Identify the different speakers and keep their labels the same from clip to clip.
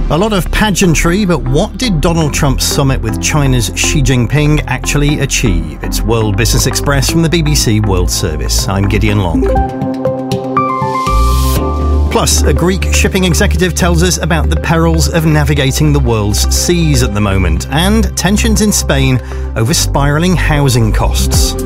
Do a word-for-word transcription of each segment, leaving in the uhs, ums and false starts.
Speaker 1: A lot of pageantry, but what did Donald Trump's summit with China's Xi Jinping actually achieve? It's World Business Express from the B B C World Service. I'm Gideon Long. Plus, a Greek shipping executive tells us about the perils of navigating the world's seas at the moment, and tensions in Spain over spiralling housing costs.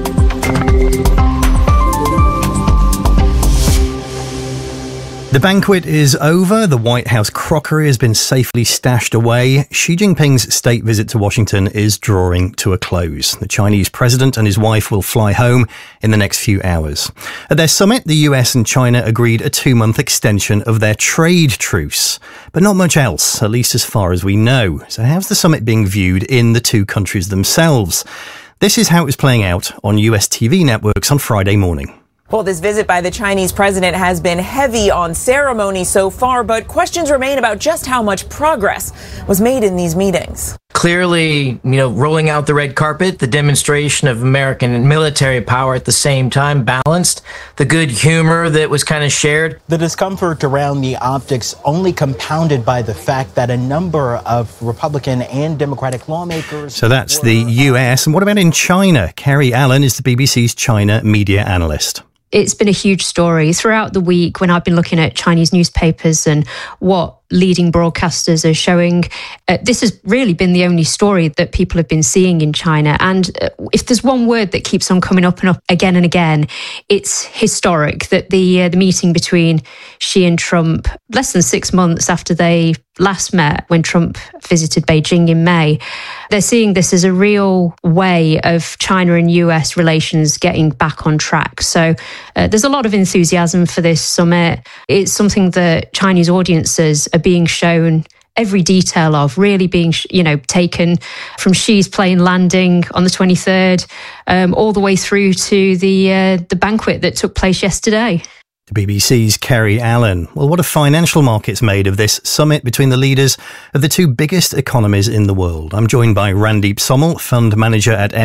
Speaker 1: The banquet is over. The White House crockery has been safely stashed away. Xi Jinping's state visit to Washington is drawing to a close. The Chinese president and his wife will fly home in the next few hours. At their summit, the U S and China agreed a two-month extension of their trade truce, but not much else, at least as far as we know. So how's the summit being viewed in the two countries themselves? This is how it was playing out on U S T V networks on Friday morning.
Speaker 2: Well, this visit by the Chinese president has been heavy on ceremony so far, but questions remain about just how much progress was made in these meetings.
Speaker 3: Clearly, you know, rolling out the red carpet, the demonstration of American military power at the same time, balanced, the good humor that was kind of shared.
Speaker 4: The discomfort around the optics only compounded by the fact that a number of Republican and Democratic lawmakers...
Speaker 1: So that's the U S. And what about in China? Kerry Allen is the B B C's China media analyst.
Speaker 5: It's been a huge story throughout the week when I've been looking at Chinese newspapers and what leading broadcasters are showing. Uh, this has really been the only story that people have been seeing in China. And uh, if there's one word that keeps on coming up and up again and again, it's historic. That the uh, the meeting between Xi and Trump, less than six months after they last met, when Trump visited Beijing in May, they're seeing this as a real way of China and U S relations getting back on track. So uh, there's a lot of enthusiasm for this summit. It's something that Chinese audiences are being shown every detail of, really being, you know, taken from Xi's plane landing on the twenty-third, um, all the way through to the uh, the banquet that took place yesterday.
Speaker 1: The B B C's Kerry Allen. Well, what have financial markets made of this summit between the leaders of the two biggest economies in the world? I'm joined by Randeep Somal, fund manager at